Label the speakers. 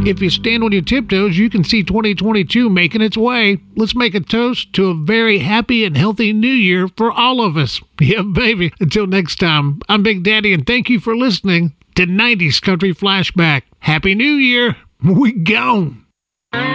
Speaker 1: If you stand on your tiptoes, you can see 2022 making its way. Let's make a toast to a very happy and healthy new year for all of us. Yeah, baby. Until next time, I'm Big Daddy, and thank you for listening to 90s Country Flashback. Happy New Year. We gone.